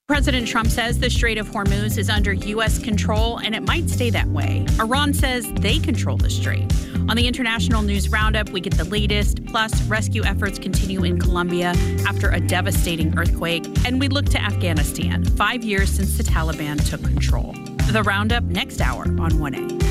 President Trump says the Strait of Hormuz is under U.S. control, and it might stay that way. Iran says they control the strait. On the International News Roundup, we get the latest, plus rescue efforts continue in Colombia after a devastating earthquake, and we look to Afghanistan, 5 years since the Taliban took control. The Roundup next hour on 1A.